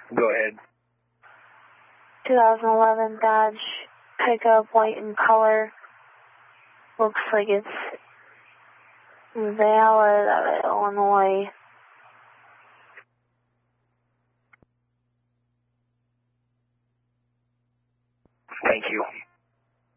Go ahead. 2011 Dodge pickup, white in color. Looks like it's valid out of Illinois. Thank you.